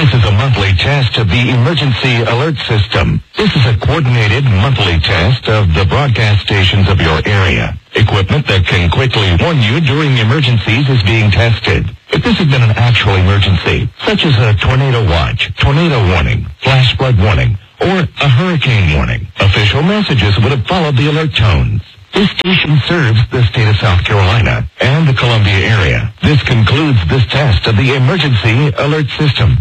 This is a monthly test of the Emergency Alert System. This is a coordinated monthly test of the broadcast stations of your area. Equipment that can quickly warn you during emergencies is being tested. If this had been an actual emergency, such as a tornado watch, tornado warning, flash flood warning, or a hurricane warning, official messages would have followed the alert tones. This station serves the state of South Carolina and the Columbia area. This concludes this test of the Emergency Alert System.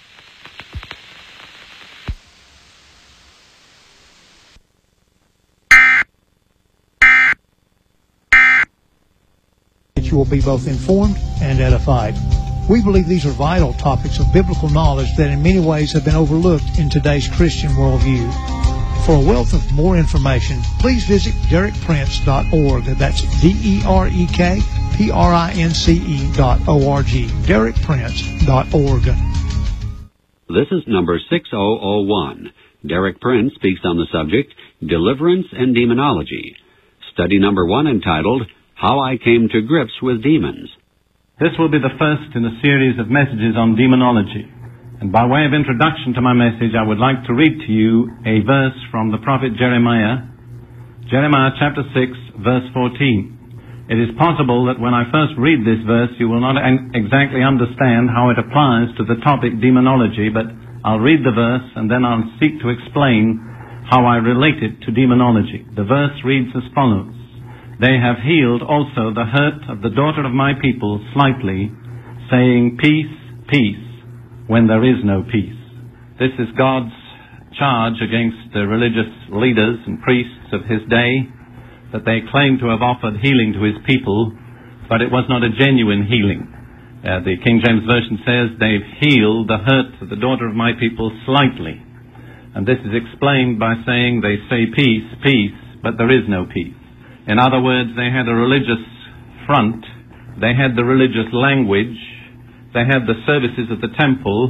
You will be both informed and edified. We believe these are vital topics of biblical knowledge that in many ways have been overlooked in today's Christian worldview. For a wealth of more information, please visit DerekPrince.org. That's DerekPrince.org. DerekPrince.org. This is number 6001. Derek Prince speaks on the subject, Deliverance and Demonology. Study number 1 entitled, How I Came to Grips with Demons. This will be the first in a series of messages on demonology. And by way of introduction to my message, I would like to read to you a verse from the prophet Jeremiah, Jeremiah chapter 6, verse 14. It is possible that when I first read this verse, you will not exactly understand how it applies to the topic demonology, but I'll read the verse and then I'll seek to explain how I relate it to demonology. The verse reads as follows. They have healed also the hurt of the daughter of my people slightly, saying, Peace, peace, when there is no peace. This is God's charge against the religious leaders and priests of his day, that they claim to have offered healing to his people, but it was not a genuine healing. The King James Version says, they've healed the hurt of the daughter of my people slightly. And this is explained by saying they say peace, peace, but there is no peace. In other words, they had a religious front, they had the religious language, they had the services of the temple,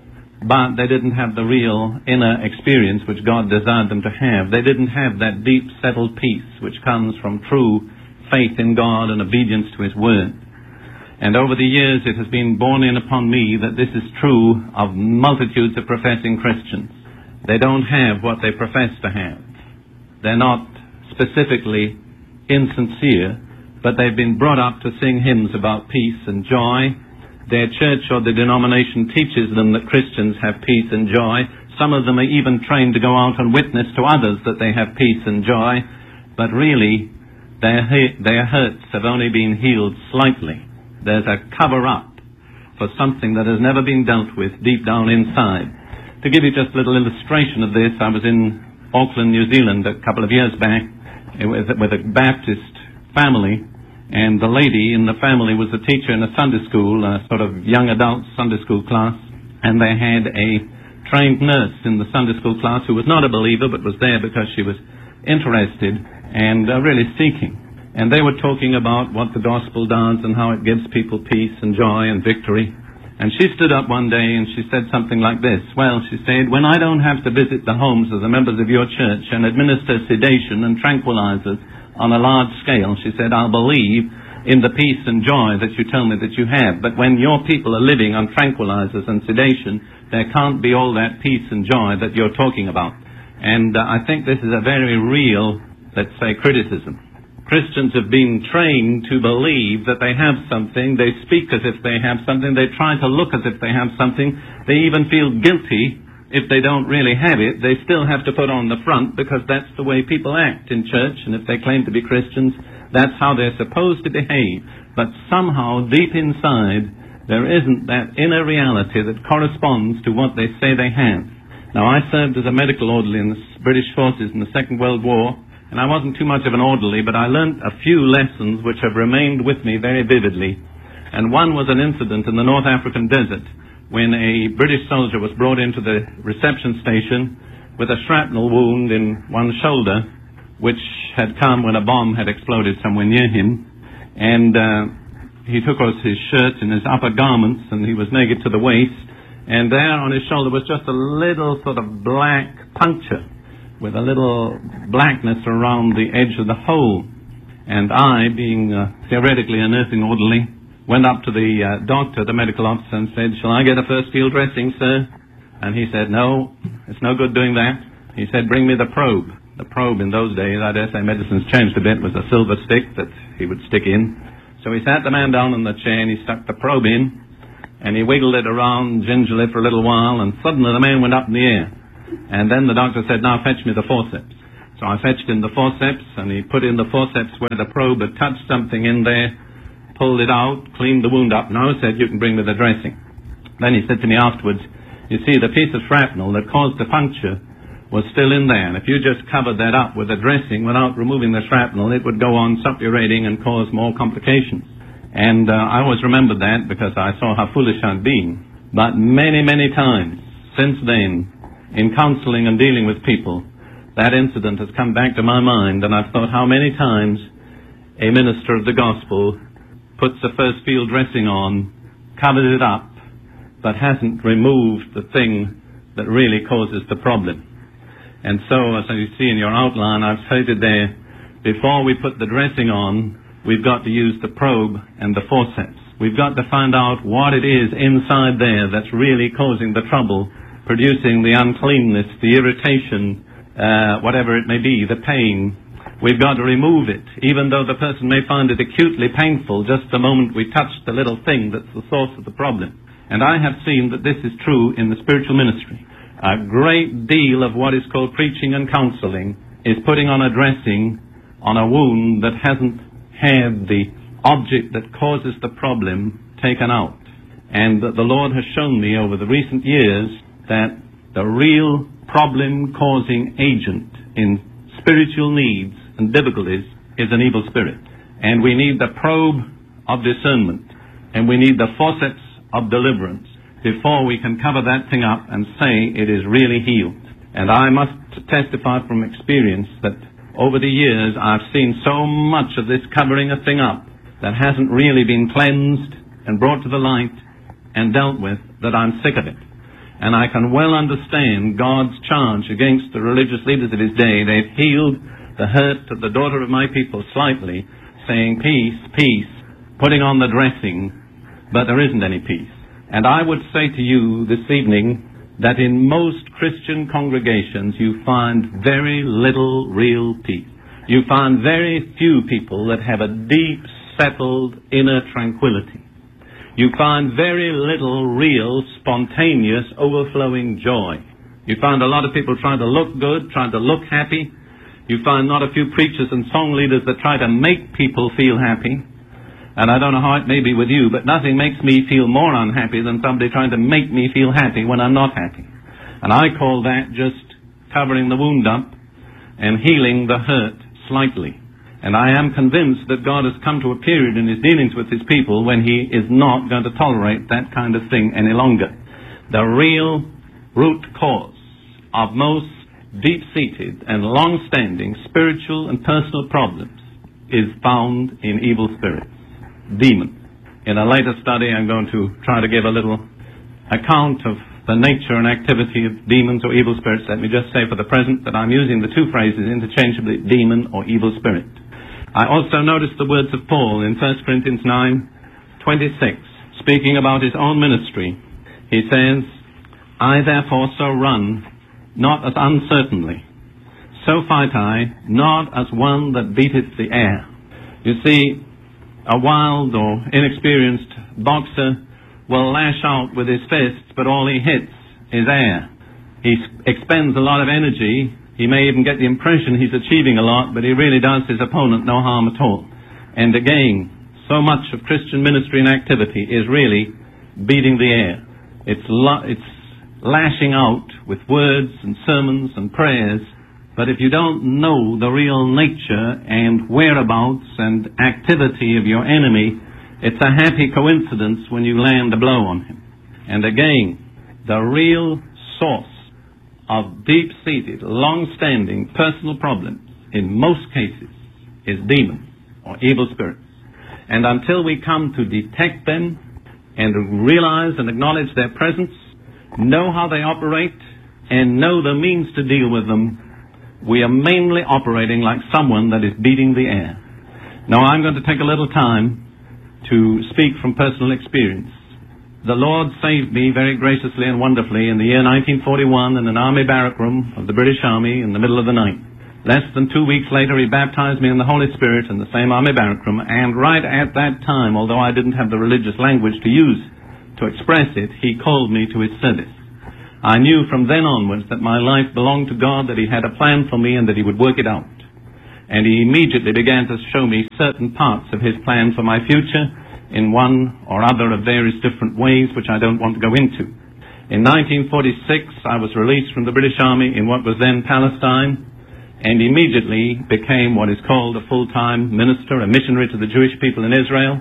but they didn't have the real inner experience which God desired them to have. They didn't have that deep, settled peace which comes from true faith in God and obedience to His Word. And over the years it has been borne in upon me that this is true of multitudes of professing Christians. They don't have what they profess to have. They're not specifically insincere, but they've been brought up to sing hymns about peace and joy. Their church or the denomination teaches them that Christians have peace and joy. Some of them are even trained to go out and witness to others that they have peace and joy, but really their hurts have only been healed slightly. There's a cover-up for something that has never been dealt with deep down inside. To give you just a little illustration of this, I was in Auckland, New Zealand a couple of years back, with a Baptist family, and the lady in the family was a teacher in a Sunday school, a sort of young adult Sunday school class, and they had a trained nurse in the Sunday school class who was not a believer but was there because she was interested and really seeking. And they were talking about what the gospel does and how it gives people peace and joy and victory. And she stood up one day and she said something like this. Well, she said, when I don't have to visit the homes of the members of your church and administer sedation and tranquilizers on a large scale, she said, I'll believe in the peace and joy that you tell me that you have. But when your people are living on tranquilizers and sedation, there can't be all that peace and joy that you're talking about. And I think this is a very real, let's say, criticism. Christians have been trained to believe that they have something. They speak as if they have something. They try to look as if they have something. They even feel guilty if they don't really have it. They still have to put on the front because that's the way people act in church. And if they claim to be Christians, that's how they're supposed to behave. But somehow, deep inside, there isn't that inner reality that corresponds to what they say they have. Now, I served as a medical orderly in the British forces in the Second World War. And I wasn't too much of an orderly, but I learnt a few lessons which have remained with me very vividly. And one was an incident in the North African desert when a British soldier was brought into the reception station with a shrapnel wound in one shoulder, which had come when a bomb had exploded somewhere near him. And he took off his shirt and his upper garments, and he was naked to the waist. And there on his shoulder was just a little sort of black puncture, with a little blackness around the edge of the hole. And I, being theoretically a nursing orderly, went up to the doctor, the medical officer, and said, "Shall I get a first field dressing, sir?" And he said, "No, it's no good doing that." He said, "Bring me the probe." The probe in those days, I dare say medicine's changed a bit, was a silver stick that he would stick in. So he sat the man down in the chair and he stuck the probe in, and he wiggled it around gingerly for a little while, and suddenly the man went up in the air. And then the doctor said, "Now fetch me the forceps." So I fetched him the forceps, and he put in the forceps where the probe had touched something in there, pulled it out, cleaned the wound up. Now he said, "You can bring me the dressing." Then he said to me afterwards, "You see, the piece of shrapnel that caused the puncture was still in there, and if you just covered that up with a dressing without removing the shrapnel, it would go on suppurating and cause more complications." And I always remembered that because I saw how foolish I'd been. But many, many times since then, in counseling and dealing with people, that incident has come back to my mind, and I've thought how many times a minister of the gospel puts the first field dressing on, covers it up, but hasn't removed the thing that really causes the problem. And so, as you see in your outline, I've stated there, before we put the dressing on, we've got to use the probe and the forceps. We've got to find out what it is inside there that's really causing the trouble, producing the uncleanness, the irritation, whatever it may be, the pain. We've got to remove it, even though the person may find it acutely painful just the moment we touch the little thing that's the source of the problem. And I have seen that this is true in the spiritual ministry. A great deal of what is called preaching and counseling is putting on a dressing on a wound that hasn't had the object that causes the problem taken out. And that the Lord has shown me over the recent years that the real problem-causing agent in spiritual needs and difficulties is an evil spirit. And we need the probe of discernment, and we need the forceps of deliverance before we can cover that thing up and say it is really healed. And I must testify from experience that over the years I've seen so much of this covering a thing up that hasn't really been cleansed and brought to the light and dealt with, that I'm sick of it. And I can well understand God's charge against the religious leaders of his day. They've healed the hurt of the daughter of my people slightly, saying peace, peace, putting on the dressing, but there isn't any peace. And I would say to you this evening that in most Christian congregations you find very little real peace. You find very few people that have a deep, settled inner tranquility. You find very little real, spontaneous, overflowing joy. You find a lot of people trying to look good, trying to look happy. You find not a few preachers and song leaders that try to make people feel happy. And I don't know how it may be with you, but nothing makes me feel more unhappy than somebody trying to make me feel happy when I'm not happy. And I call that just covering the wound up and healing the hurt slightly. And I am convinced that God has come to a period in his dealings with his people when he is not going to tolerate that kind of thing any longer. The real root cause of most deep-seated and long-standing spiritual and personal problems is found in evil spirits, demons. In a later study, I'm going to try to give a little account of the nature and activity of demons or evil spirits. Let me just say for the present that I'm using the two phrases interchangeably, demon or evil spirit. I also noticed the words of Paul in 1 Corinthians 9:26, speaking about his own ministry. He says, "I therefore so run, not as uncertainly, so fight I, not as one that beateth the air." You see, a wild or inexperienced boxer will lash out with his fists, but all he hits is air. He expends a lot of energy. He may even get the impression he's achieving a lot, but he really does his opponent no harm at all. And again, so much of Christian ministry and activity is really beating the air. It's lashing out with words and sermons and prayers, but if you don't know the real nature and whereabouts and activity of your enemy, it's a happy coincidence when you land a blow on him. And again, the real source of deep-seated, long-standing personal problems, in most cases, is demons or evil spirits. And until we come to detect them and realize and acknowledge their presence, know how they operate, and know the means to deal with them, we are mainly operating like someone that is beating the air. Now, I'm going to take a little time to speak from personal experience. The Lord saved me very graciously and wonderfully in the year 1941 in an army barrack room of the British Army in the middle of the night. Less than 2 weeks later, He baptized me in the Holy Spirit in the same army barrack room, and right at that time, although I didn't have the religious language to use to express it, He called me to His service. I knew from then onwards that my life belonged to God, that He had a plan for me, and that He would work it out. And He immediately began to show me certain parts of His plan for my future in one or other of various different ways, which I don't want to go into. In 1946, I was released from the British Army in what was then Palestine, and immediately became what is called a full-time minister, a missionary to the Jewish people in Israel.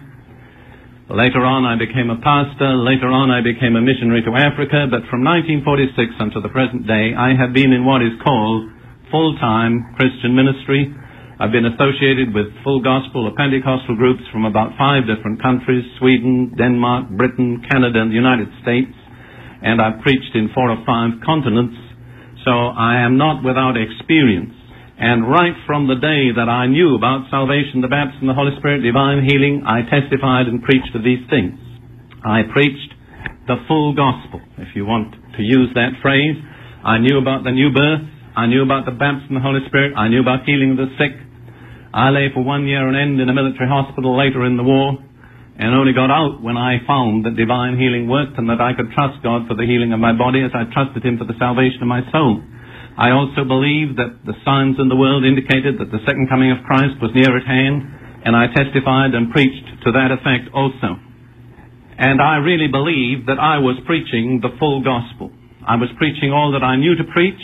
Later on, I became a pastor. Later on, I became a missionary to Africa. But from 1946 until the present day, I have been in what is called full-time Christian ministry. I've been associated with full gospel or Pentecostal groups from about 5 different countries: Sweden, Denmark, Britain, Canada, and the United States. And I've preached in 4 or 5 continents. So I am not without experience. And right from the day that I knew about salvation, the baptism, the Holy Spirit, divine healing, I testified and preached of these things. I preached the full gospel, if you want to use that phrase. I knew about the new birth. I knew about the baptism, the Holy Spirit. I knew about healing the sick. I lay for 1 year and end in a military hospital later in the war, and only got out when I found that divine healing worked and that I could trust God for the healing of my body as I trusted Him for the salvation of my soul. I also believe that the signs in the world indicated that the second coming of Christ was near at hand, and I testified and preached to that effect also. And I really believe that I was preaching the full gospel. I was preaching all that I knew to preach,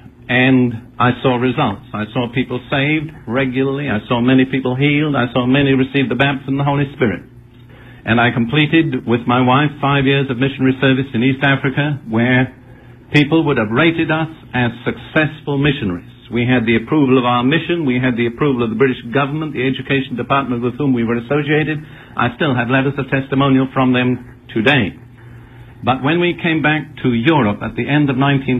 and I saw results. I saw people saved regularly. I saw many people healed. I saw many receive the baptism of the Holy Spirit. And I completed with my wife 5 years of missionary service in East Africa, where people would have rated us as successful missionaries. We had the approval of our mission. We had the approval of the British government, the education department with whom we were associated. I still have letters of testimonial from them today. But when we came back to Europe at the end of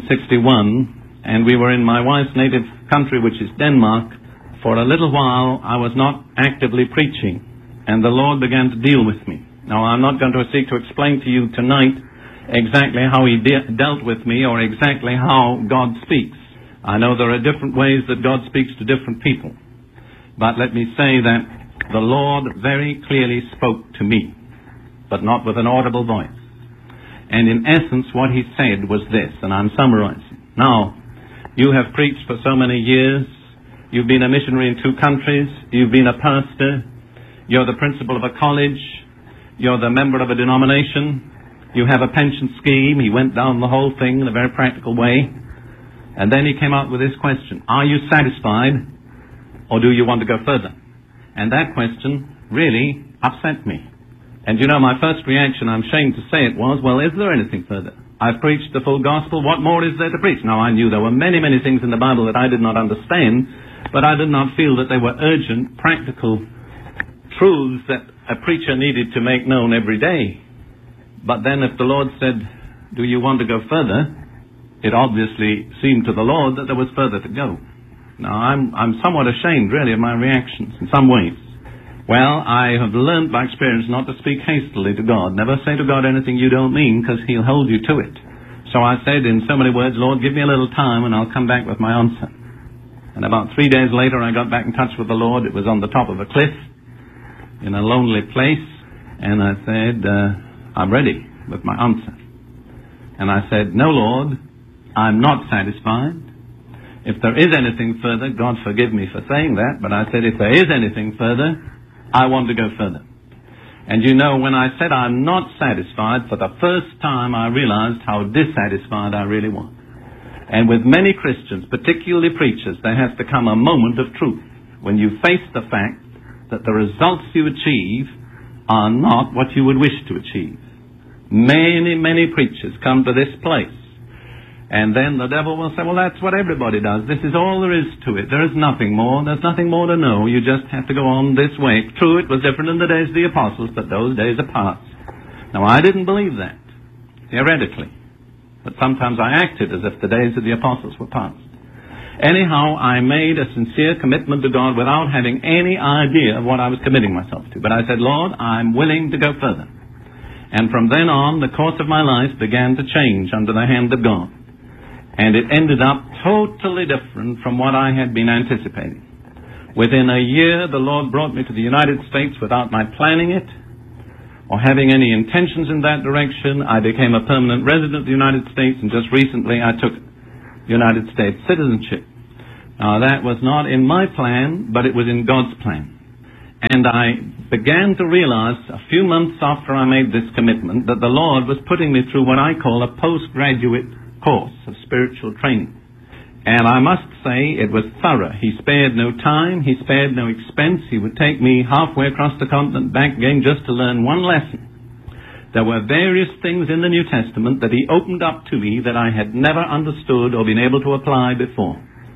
1961, and we were in my wife's native country, which is Denmark, for a little while I was not actively preaching, and the Lord began to deal with me. Now, I'm not going to seek to explain to you tonight exactly how He dealt with me or exactly how God speaks. I know there are different ways that God speaks to different people. But let me say that the Lord very clearly spoke to me, but not with an audible voice. And in essence, what He said was this, and I'm summarizing. Now, you have preached for so many years. You've been a missionary in 2 countries. You've been a pastor. You're the principal of a college. You're the member of a denomination. You have a pension scheme. He went down the whole thing in a very practical way. And then he came out with this question: are you satisfied, or do you want to go further? And that question really upset me. And you know, my first reaction, I'm ashamed to say it, was, well, is there anything further? I've preached the full gospel. What more is there to preach? Now, I knew there were many, many things in the Bible that I did not understand, but I did not feel that they were urgent, practical truths that a preacher needed to make known every day. But then if the Lord said, do you want to go further? It obviously seemed to the Lord that there was further to go. Now, I'm somewhat ashamed, really, of my reactions in some ways. Well, I have learned by experience not to speak hastily to God. Never say to God anything you don't mean, because He'll hold you to it. So I said in so many words, Lord, give me a little time and I'll come back with my answer. And about 3 days later, I got back in touch with the Lord. It was on the top of a cliff in a lonely place. And I said, I'm ready with my answer. And I said, no, Lord, I'm not satisfied. If there is anything further, God forgive me for saying that, but I said, if there is anything further, I want to go further. And you know, when I said I'm not satisfied, for the first time I realized how dissatisfied I really was. And with many Christians, particularly preachers, there has to come a moment of truth when you face the fact that the results you achieve are not what you would wish to achieve. Many, many preachers come to this place, and then the devil will say, well, that's what everybody does. This is all there is to it. There is nothing more. There's nothing more to know. You just have to go on this way. True, it was different in the days of the apostles, but those days are past. Now, I didn't believe that, theoretically. But sometimes I acted as if the days of the apostles were past. Anyhow, I made a sincere commitment to God without having any idea of what I was committing myself to. But I said, Lord, I'm willing to go further. And from then on, the course of my life began to change under the hand of God. And it ended up totally different from what I had been anticipating. Within a year, the Lord brought me to the United States without my planning it or having any intentions in that direction. I became a permanent resident of the United States, and just recently I took United States citizenship. Now, that was not in my plan, but it was in God's plan. And I began to realize a few months after I made this commitment that the Lord was putting me through what I call a postgraduate course of spiritual training. And I must say it was thorough. He spared no time. He spared no expense. He would take me halfway across the continent back again just to learn one lesson. There were various things in the New Testament that He opened up to me that I had never understood or been able to apply before.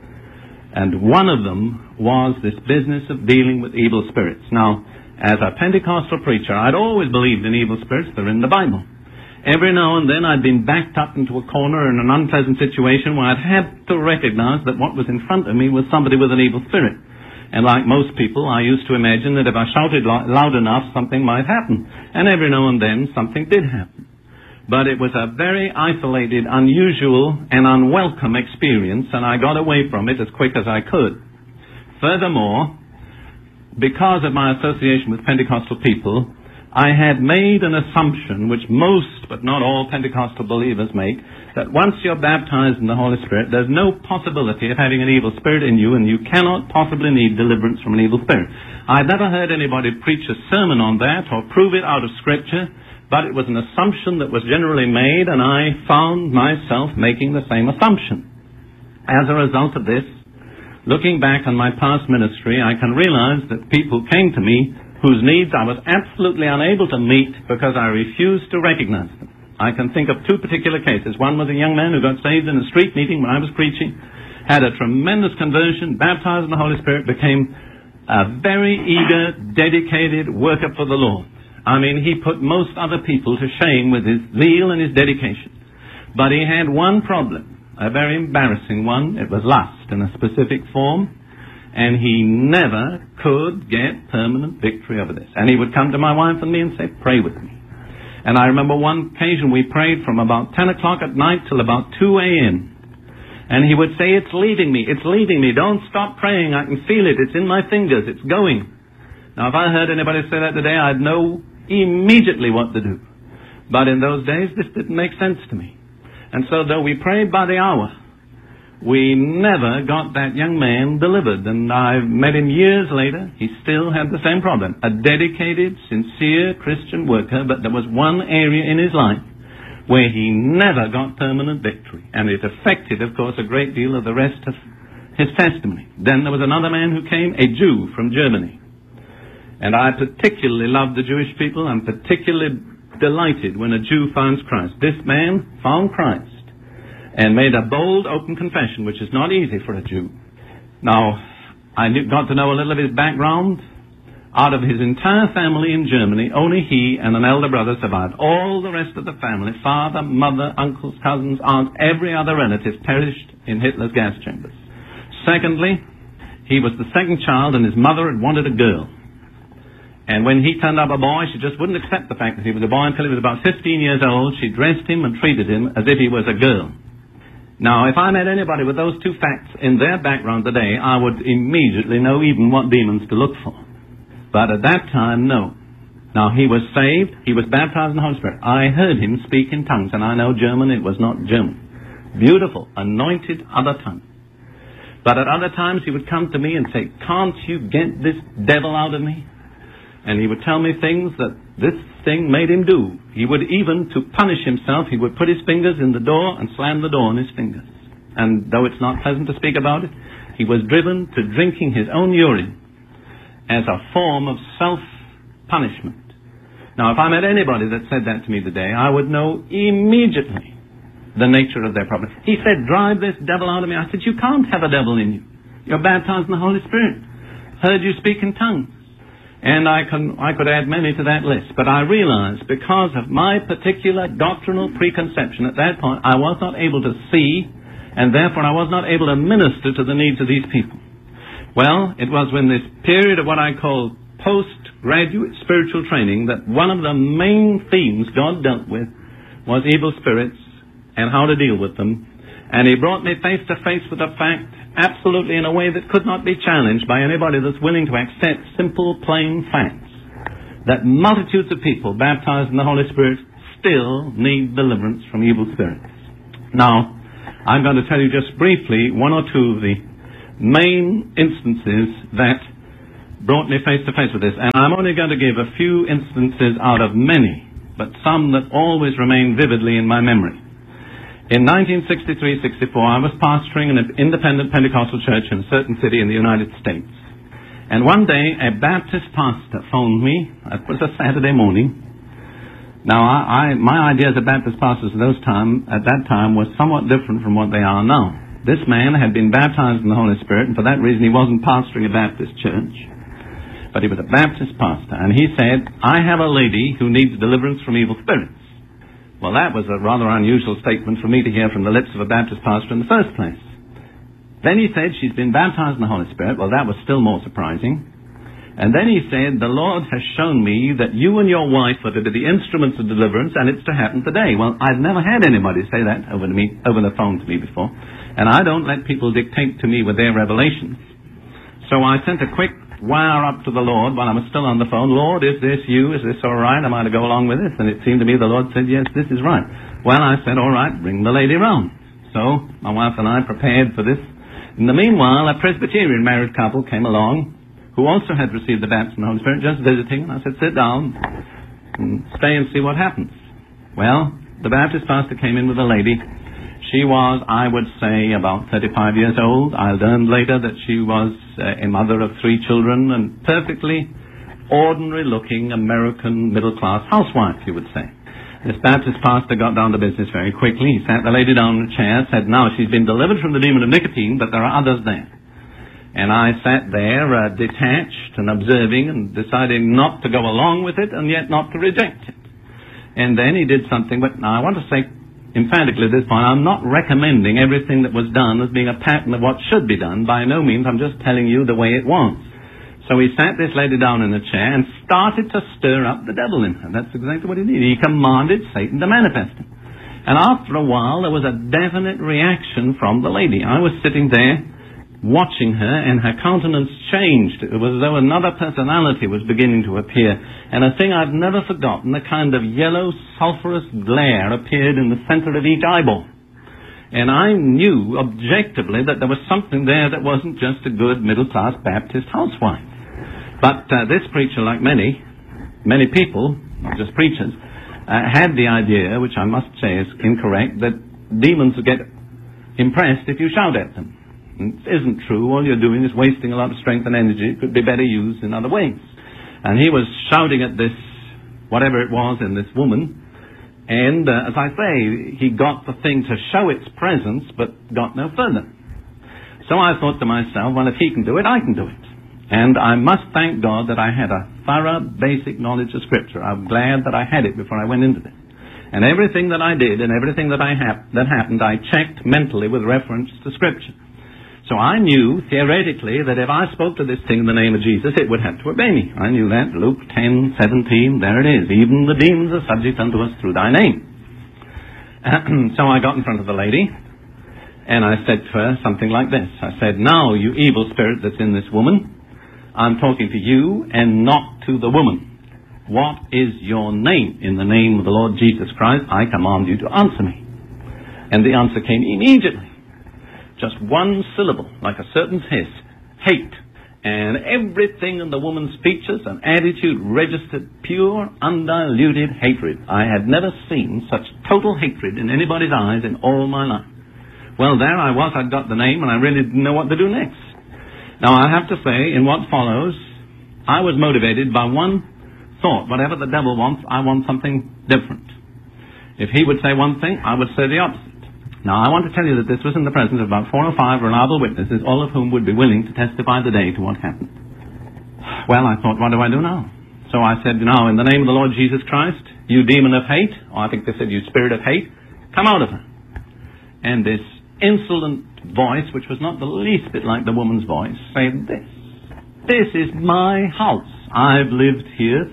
And one of them was this business of dealing with evil spirits. Now, as a Pentecostal preacher, I'd always believed in evil spirits. They're in the Bible. Every now and then I'd been backed up into a corner in an unpleasant situation where I'd had to recognize that what was in front of me was somebody with an evil spirit. And like most people, I used to imagine that if I shouted loud enough, something might happen. And every now and then, something did happen. But it was a very isolated, unusual, and unwelcome experience, and I got away from it as quick as I could. Furthermore, because of my association with Pentecostal people, I had made an assumption, which most, but not all Pentecostal believers make, that once you're baptized in the Holy Spirit, there's no possibility of having an evil spirit in you, and you cannot possibly need deliverance from an evil spirit. I'd never heard anybody preach a sermon on that or prove it out of Scripture, but it was an assumption that was generally made, and I found myself making the same assumption. As a result of this, looking back on my past ministry, I can realize that people came to me whose needs I was absolutely unable to meet because I refused to recognize them. I can think of two particular cases. One was a young man who got saved in a street meeting when I was preaching, had a tremendous conversion, baptized in the Holy Spirit, became a very eager, dedicated worker for the Lord. I mean, he put most other people to shame with his zeal and his dedication. But he had one problem, a very embarrassing one. It was lust in a specific form. And he never could get permanent victory over this. And he would come to my wife and me and say, pray with me. And I remember one occasion we prayed from about 10 o'clock at night till about 2 a.m. And he would say, it's leaving me, don't stop praying, I can feel it, it's in my fingers, it's going. Now if I heard anybody say that today, I'd know immediately what to do. But in those days, this didn't make sense to me. And so though we prayed by the hour, we never got that young man delivered. And I met him years later. He still had the same problem. A dedicated, sincere Christian worker, but there was one area in his life where he never got permanent victory. And it affected, of course, a great deal of the rest of his testimony. Then there was another man who came, a Jew from Germany. And I particularly love the Jewish people. I'm particularly delighted when a Jew finds Christ. This man found Christ and made a bold, open confession, which is not easy for a Jew. Now, I got to know a little of his background. Out of his entire family in Germany, only he and an elder brother survived. All the rest of the family, father, mother, uncles, cousins, aunts, every other relative perished in Hitler's gas chambers. Secondly, he was the second child, and his mother had wanted a girl. And when he turned up a boy, she just wouldn't accept the fact that he was a boy until he was about 15 years old. She dressed him and treated him as if he was a girl. Now, if I met anybody with those two facts in their background today, I would immediately know even what demons to look for. But at that time, no. Now, he was saved. He was baptized in the Holy Spirit. I heard him speak in tongues, and I know German. It was not German. Beautiful, anointed other tongue. But at other times, he would come to me and say, can't you get this devil out of me? And he would tell me things that this thing made him do. He would even, to punish himself, he would put his fingers in the door and slam the door on his fingers. And though it's not pleasant to speak about it, he was driven to drinking his own urine as a form of self-punishment. Now, if I met anybody that said that to me today, I would know immediately the nature of their problem. He said, drive this devil out of me. I said, you can't have a devil in you. You're baptized in the Holy Spirit. Heard you speak in tongues. And I could add many to that list. But I realized because of my particular doctrinal preconception at that point, I was not able to see and therefore I was not able to minister to the needs of these people. Well, it was when this period of what I call postgraduate spiritual training that one of the main themes God dealt with was evil spirits and how to deal with them. And He brought me face to face with the fact, absolutely in a way that could not be challenged by anybody that's willing to accept simple, plain facts, that multitudes of people baptized in the Holy Spirit still need deliverance from evil spirits. Now, I'm going to tell you just briefly one or two of the main instances that brought me face to face with this. And I'm only going to give a few instances out of many, but some that always remain vividly in my memory. In 1963-64, I was pastoring an independent Pentecostal church in a certain city in the United States. And one day, a Baptist pastor phoned me. It was a Saturday morning. Now, my ideas of Baptist pastors at that time was somewhat different from what they are now. This man had been baptized in the Holy Spirit, and for that reason he wasn't pastoring a Baptist church, but he was a Baptist pastor. And he said, I have a lady who needs deliverance from evil spirits. Well, that was a rather unusual statement for me to hear from the lips of a Baptist pastor in the first place. Then he said, she's been baptized in the Holy Spirit. Well, that was still more surprising. And then he said, the Lord has shown me that you and your wife are to be the instruments of deliverance, and it's to happen today. Well, I've never had anybody say that over the phone to me before. And I don't let people dictate to me with their revelations. So I sent a quick wire up to the Lord while I was still on the phone. Lord, is this you? Is this all right? Am I to go along with this? And it seemed to me the Lord said, yes, this is right. Well, I said, all right, bring the lady round. So my wife and I prepared for this. In the meanwhile, a Presbyterian married couple came along who also had received the baptism of the Holy Spirit, just visiting. And I said, sit down and stay and see what happens. Well, the Baptist pastor came in with a lady. She was, I would say, about 35 years old. I learned later that she was a mother of 3 children and perfectly ordinary-looking American middle-class housewife, you would say. This Baptist pastor got down to business very quickly. He sat the lady down in a chair, said, now, she's been delivered from the demon of nicotine, but there are others there. And I sat there, detached and observing and deciding not to go along with it and yet not to reject it. And then he did something, but now I want to say emphatically at this point, I'm not recommending everything that was done as being a pattern of what should be done. By no means, I'm just telling you the way it was. So he sat this lady down in a chair and started to stir up the devil in her. That's exactly what he did. He commanded Satan to manifest him. And after a while, there was a definite reaction from the lady. I was sitting there watching her, and her countenance changed. It was as though another personality was beginning to appear. And a thing I've never forgotten, a kind of yellow, sulphurous glare appeared in the center of each eyeball. And I knew objectively that there was something there that wasn't just a good middle-class Baptist housewife. But this preacher, like many people, not just preachers, had the idea, which I must say is incorrect, that demons get impressed if you shout at them. It isn't true. All you're doing is wasting a lot of strength and energy. It could be better used in other ways. And he was shouting at this, whatever it was, in this woman. And, as I say, he got the thing to show its presence, but got no further. So I thought to myself, well, if he can do it, I can do it. And I must thank God that I had a thorough, basic knowledge of Scripture. I'm glad that I had it before I went into this. And everything that I did and everything that happened, I checked mentally with reference to Scripture. So I knew, theoretically, that if I spoke to this thing in the name of Jesus, it would have to obey me. I knew that. Luke 10:17, there it is. Even the demons are subject unto us through thy name. So I got in front of the lady, and I said to her something like this. I said, now, you evil spirit that's in this woman, I'm talking to you and not to the woman. What is your name? In the name of the Lord Jesus Christ, I command you to answer me. And the answer came immediately. Just one syllable, like a serpent's hiss, hate. And everything in the woman's features and attitude registered pure, undiluted hatred. I had never seen such total hatred in anybody's eyes in all my life. Well, there I was, I'd got the name, and I really didn't know what to do next. Now, I have to say, in what follows, I was motivated by one thought. Whatever the devil wants, I want something different. If he would say one thing, I would say the opposite. Now, I want to tell you that this was in the presence of about 4 or 5 reliable witnesses, all of whom would be willing to testify today to what happened. Well, I thought, what do I do now? So I said, now, in the name of the Lord Jesus Christ, you demon of hate, or I think they said, you spirit of hate, come out of her. And this insolent voice, which was not the least bit like the woman's voice, said this. This is my house. I've lived here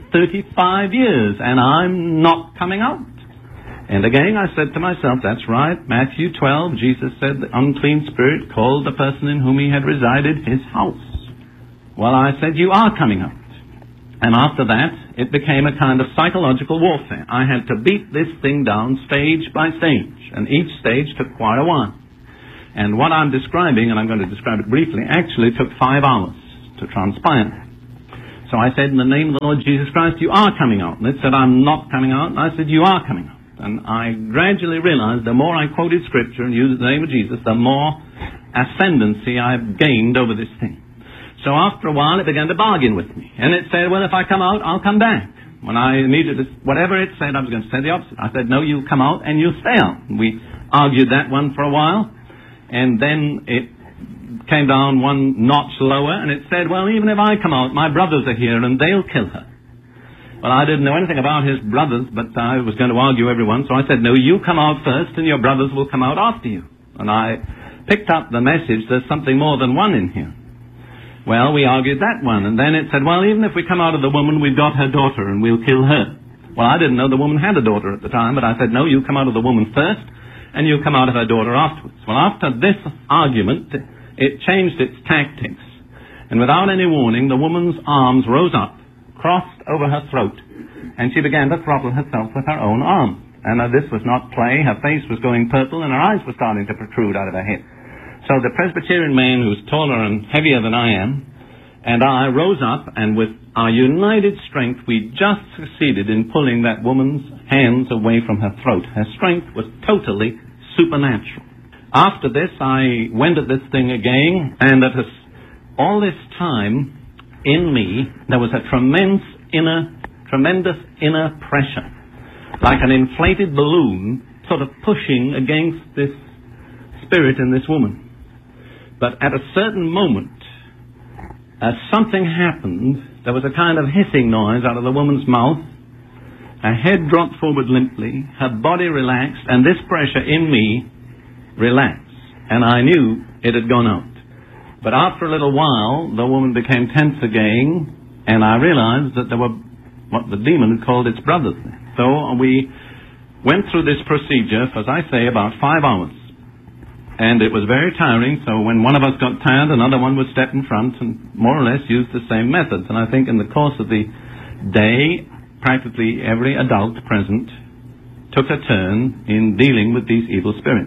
35 years and I'm not coming out. And again I said to myself, that's right, Matthew 12, Jesus said the unclean spirit called the person in whom he had resided his house. Well, I said, you are coming out. And after that, it became a kind of psychological warfare. I had to beat this thing down stage by stage, and each stage took quite a while. And what I'm describing, and I'm going to describe it briefly, actually took 5 hours to transpire. So I said, in the name of the Lord Jesus Christ, you are coming out. And it said, I'm not coming out. And I said, you are coming out. And I gradually realized the more I quoted Scripture and used the name of Jesus, the more ascendancy I've gained over this thing. So after a while, it began to bargain with me. And it said, well, if I come out, I'll come back. When I immediately, whatever it said, I was going to say the opposite. I said, no, you come out and you stay out. And we argued that one for a while. And then it came down one notch lower, and it said, well, even if I come out, my brothers are here, and they'll kill her. Well, I didn't know anything about his brothers, but I was going to argue everyone, so I said, no, you come out first, and your brothers will come out after you. And I picked up the message, there's something more than one in here. Well, we argued that one, and then it said, well, even if we come out of the woman, we've got her daughter, and we'll kill her. Well, I didn't know the woman had a daughter at the time, but I said, no, you come out of the woman first, and you come out of her daughter afterwards. Well, after this argument, it changed its tactics, and without any warning, the woman's arms rose up, crossed over her throat, and she began to throttle herself with her own arm. And this was not play. Her face was going purple, and her eyes were starting to protrude out of her head. So the Presbyterian man, who's taller and heavier than I am, and I rose up, and with our united strength, we just succeeded in pulling that woman's hands away from her throat. Her strength was totally supernatural. After this, I went at this thing again, and all this time, in me, there was a tremendous inner pressure, like an inflated balloon, sort of pushing against this spirit in this woman. But at a certain moment, as something happened, there was a kind of hissing noise out of the woman's mouth. Her head dropped forward limply, her body relaxed, and this pressure in me relaxed. And I knew it had gone out. But after a little while, the woman became tense again, and I realized that there were what the demon had called its brothers. So we went through this procedure for, as I say, about 5 hours. And it was very tiring, so when one of us got tired, another one would step in front and more or less use the same methods. And I think in the course of the day, practically every adult present took a turn in dealing with these evil spirits.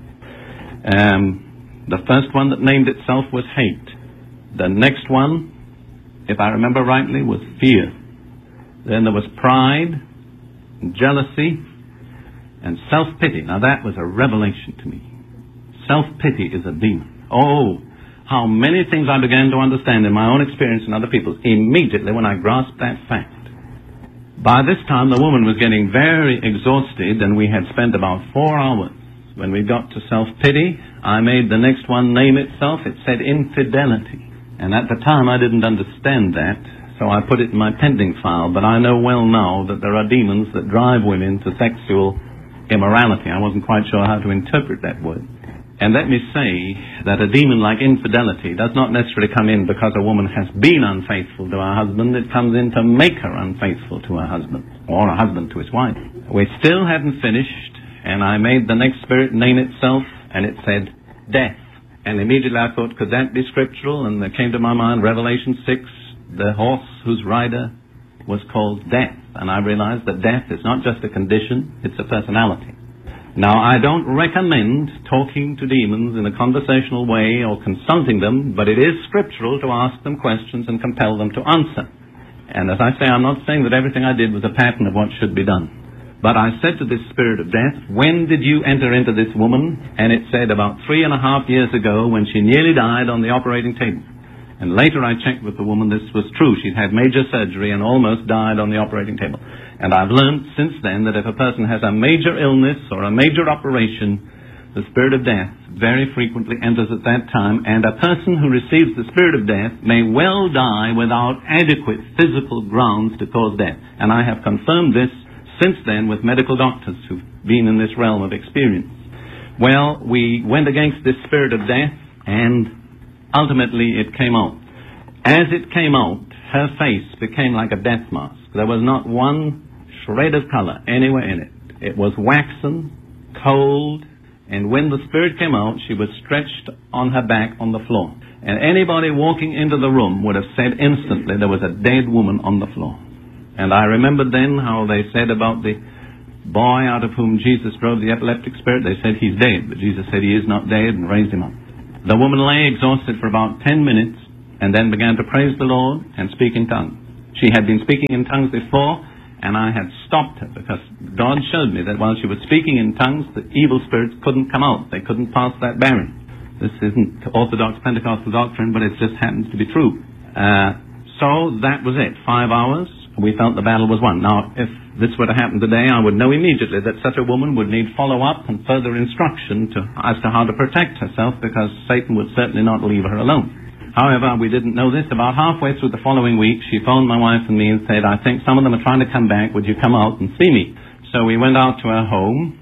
The first one that named itself was hate. The next one, if I remember rightly, was fear. Then there was pride, and jealousy, and self-pity. Now that was a revelation to me. Self-pity is a demon. Oh, how many things I began to understand in my own experience and other people's immediately when I grasped that fact. By this time, the woman was getting very exhausted, and we had spent about 4 hours. When we got to self-pity, I made the next one name itself. It said infidelity. And at the time, I didn't understand that, so I put it in my pending file. But I know well now that there are demons that drive women to sexual immorality. I wasn't quite sure how to interpret that word. And let me say that a demon like infidelity does not necessarily come in because a woman has been unfaithful to her husband. It comes in to make her unfaithful to her husband, or a husband to his wife. We still hadn't finished, and I made the next spirit name itself, and it said death. And immediately I thought, could that be scriptural? And there came to my mind Revelation 6, the horse whose rider was called Death. And I realized that death is not just a condition, it's a personality. Now, I don't recommend talking to demons in a conversational way or consulting them, but it is scriptural to ask them questions and compel them to answer. And as I say, I'm not saying that everything I did was a pattern of what should be done. But I said to this spirit of death, when did you enter into this woman? And it said about 3.5 years ago, when she nearly died on the operating table. And later I checked with the woman, this was true. She'd had major surgery and almost died on the operating table. And I've learned since then that if a person has a major illness or a major operation, the spirit of death very frequently enters at that time, and a person who receives the spirit of death may well die without adequate physical grounds to cause death. And I have confirmed this since then with medical doctors who've been in this realm of experience. Well, we went against this spirit of death, and ultimately it came out. As it came out, her face became like a death mask. There was not one shred of color anywhere in it. It was waxen, cold, and when the spirit came out, she was stretched on her back on the floor. And anybody walking into the room would have said instantly there was a dead woman on the floor. And I remember then how they said about the boy out of whom Jesus drove the epileptic spirit. They said he's dead, but Jesus said he is not dead, and raised him up. The woman lay exhausted for about 10 minutes and then began to praise the Lord and speak in tongues. She had been speaking in tongues before, and I had stopped her because God showed me that while she was speaking in tongues, the evil spirits couldn't come out. They couldn't pass that barrier. This isn't Orthodox Pentecostal doctrine, but it just happens to be true. So that was it. 5 hours. We felt the battle was won. Now, if this were to happen today, I would know immediately that such a woman would need follow-up and further instruction as to how to protect herself, because Satan would certainly not leave her alone. However, we didn't know this. About halfway through the following week, she phoned my wife and me and said, I think some of them are trying to come back. Would you come out and see me? So we went out to her home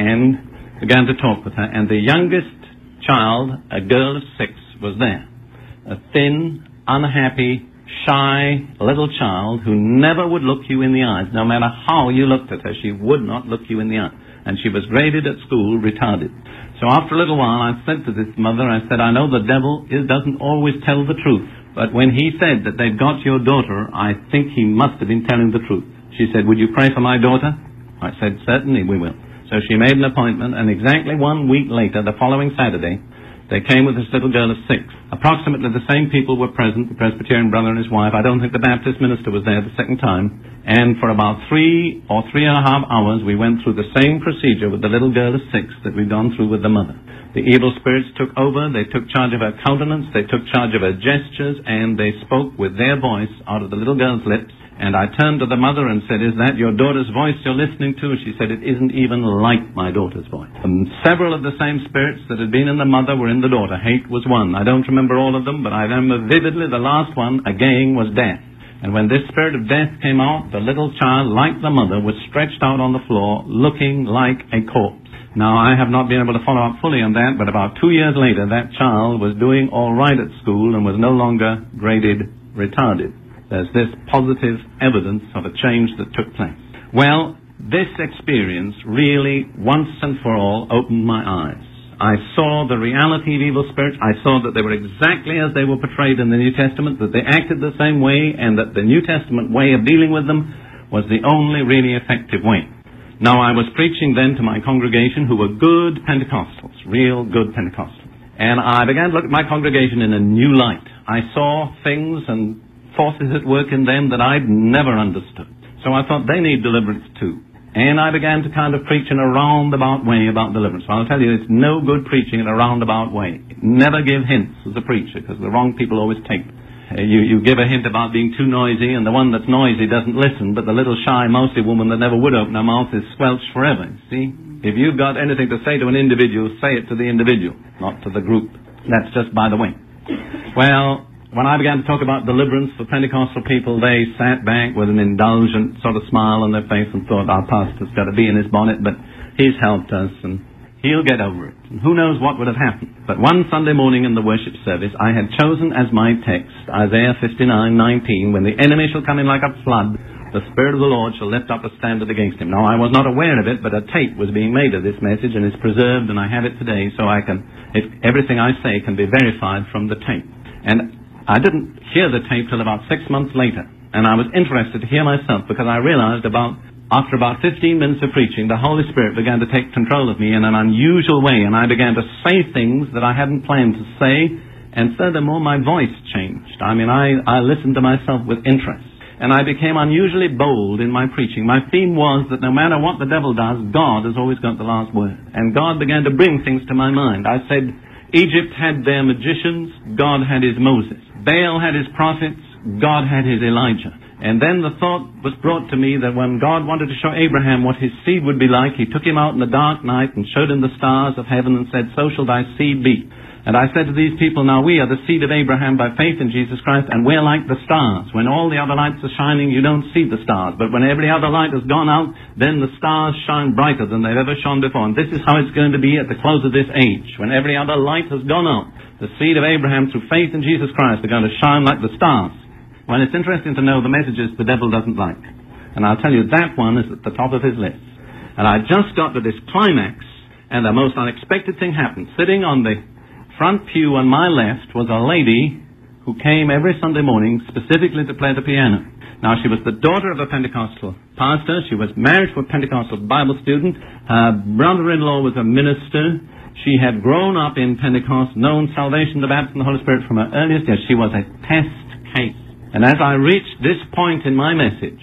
and began to talk with her. And the youngest child, a girl of 6, was there. A thin, unhappy, shy little child who never would look you in the eyes. No matter how you looked at her, she would not look you in the eye. And she was graded at school retarded. So after a little while, I said to this mother, I said, I know the devil doesn't always tell the truth, but when he said that they've got your daughter, I think he must have been telling the truth. She said, would you pray for my daughter? I said, certainly we will. So she made an appointment, and exactly 1 week later, the following Saturday, they came with this little girl of 6. Approximately the same people were present, the Presbyterian brother and his wife. I don't think the Baptist minister was there the second time. And for about 3 or 3.5 hours, we went through the same procedure with the little girl of 6 that we'd gone through with the mother. The evil spirits took over. They took charge of her countenance. They took charge of her gestures, and they spoke with their voice out of the little girl's lips. And I turned to the mother and said, is that your daughter's voice you're listening to? She said, it isn't even like my daughter's voice. And several of the same spirits that had been in the mother were in the daughter. Hate was one. I don't remember all of them, but I remember vividly the last one, again, was death. And when this spirit of death came out, the little child, like the mother, was stretched out on the floor, looking like a corpse. Now, I have not been able to follow up fully on that, but about 2 years later, that child was doing all right at school and was no longer graded retarded. There's this positive evidence of a change that took place. Well, this experience really, once and for all, opened my eyes. I saw the reality of evil spirits. I saw that they were exactly as they were portrayed in the New Testament, that they acted the same way, and that the New Testament way of dealing with them was the only really effective way. Now, I was preaching then to my congregation, who were good Pentecostals, real good Pentecostals. And I began to look at my congregation in a new light. I saw things and forces at work in them that I'd never understood. So I thought they need deliverance too. And I began to kind of preach in a roundabout way about deliverance. Well, I'll tell you, it's no good preaching in a roundabout way. Never give hints as a preacher, because the wrong people always take them. You give a hint about being too noisy, and the one that's noisy doesn't listen, but the little shy, mousy woman that never would open her mouth is squelched forever. See? If you've got anything to say to an individual, say it to the individual, not to the group. That's just by the way. Well, when I began to talk about deliverance for Pentecostal people, they sat back with an indulgent sort of smile on their face and thought, our pastor's got to be in his bonnet, but he's helped us and he'll get over it. And who knows what would have happened. But one Sunday morning in the worship service, I had chosen as my text Isaiah 59:19, when the enemy shall come in like a flood, the Spirit of the Lord shall lift up a standard against him. Now, I was not aware of it, but a tape was being made of this message, and it's preserved, and I have it today, so everything I say can be verified from the tape. And I didn't hear the tape till about 6 months later, and I was interested to hear myself, because I realized after about 15 minutes of preaching, the Holy Spirit began to take control of me in an unusual way, and I began to say things that I hadn't planned to say, and furthermore, my voice changed. I mean, I listened to myself with interest, and I became unusually bold in my preaching. My theme was that no matter what the devil does, God has always got the last word, and God began to bring things to my mind. I said, Egypt had their magicians, God had his Moses. Baal had his prophets, God had his Elijah. And then the thought was brought to me that when God wanted to show Abraham what his seed would be like, he took him out in the dark night and showed him the stars of heaven and said, "So shall thy seed be." And I said to these people, now we are the seed of Abraham by faith in Jesus Christ, and we're like the stars. When all the other lights are shining, you don't see the stars. But when every other light has gone out, then the stars shine brighter than they've ever shone before. And this is how it's going to be at the close of this age. When every other light has gone out, the seed of Abraham through faith in Jesus Christ are going to shine like the stars. Well, it's interesting to know the messages the devil doesn't like. And I'll tell you, that one is at the top of his list. And I just got to this climax, and the most unexpected thing happened. Sitting on the front pew on my left was a lady who came every Sunday morning specifically to play the piano. Now, she was the daughter of a Pentecostal pastor. She was married to a Pentecostal Bible student. Her brother-in-law was a minister. She had grown up in Pentecost, known salvation, the baptism, the Holy Spirit from her earliest years. She was a test case. And as I reached this point in my message,